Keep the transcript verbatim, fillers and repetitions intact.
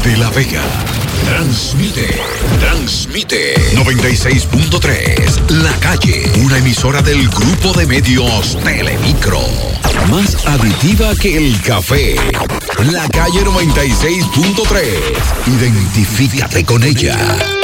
de La Vega. Transmite, transmite noventa y seis punto tres La Calle, una emisora del grupo de medios Telemicro. Más aditiva que el café. La Calle noventa y seis punto tres. Identifícate con ella.